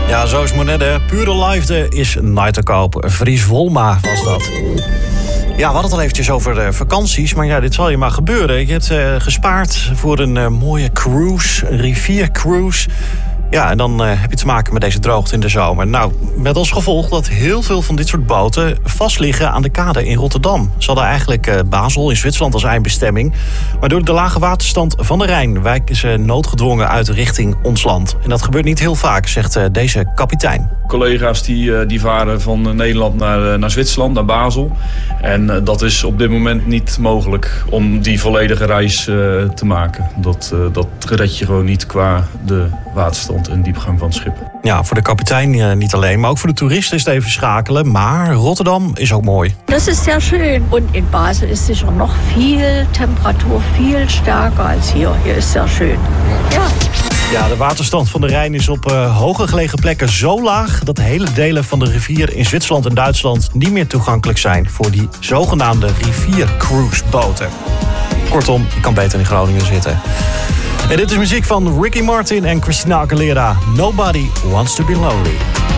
Ja, zo is Monette. Pure liefde is nooit te koop. Fries Wolma was dat. Ja, we hadden het al eventjes over vakanties. Maar ja, dit zal je maar gebeuren. Je hebt gespaard voor een mooie cruise, een riviercruise. Ja, en dan heb je te maken met deze droogte in de zomer. Nou, met als gevolg dat heel veel van dit soort boten vastliggen aan de kade in Rotterdam. Ze hadden eigenlijk Basel in Zwitserland als eindbestemming. Maar door de lage waterstand van de Rijn wijken ze noodgedwongen uit richting ons land. En dat gebeurt niet heel vaak, zegt deze kapitein. Collega's die varen van Nederland naar Zwitserland, naar Basel. En dat is op dit moment niet mogelijk om die volledige reis te maken. Dat red je gewoon niet qua de waterstand en diepgang van het schip. Ja, voor de kapitein niet alleen, maar ook voor de toeristen is het even schakelen. Maar Rotterdam is ook mooi. Dat is sehr schön. En in Basel is sicher nog veel temperatuur, veel sterker als hier. Hier is sehr schön. Ja. Ja, de waterstand van de Rijn is op hoger gelegen plekken zo laag dat hele delen van de rivier in Zwitserland en Duitsland niet meer toegankelijk zijn voor die zogenaamde riviercruiseboten. Kortom, je kan beter in Groningen zitten. En dit is muziek van Ricky Martin en Christina Aguilera. Nobody Wants to Be Lonely.